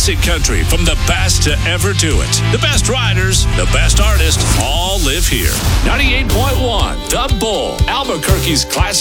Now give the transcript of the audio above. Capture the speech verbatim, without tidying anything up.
classic country from the best to ever do it. The best riders, the best artists, all live here. ninety-eight point one The Bull, Albuquerque's classic